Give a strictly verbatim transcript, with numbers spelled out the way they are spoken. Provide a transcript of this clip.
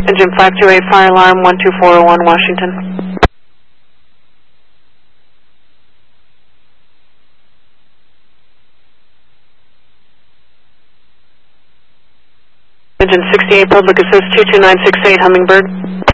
Engine five two eight, fire alarm one two four zero one, Washington. Engine sixty-eight, public assist two two nine six eight, Hummingbird.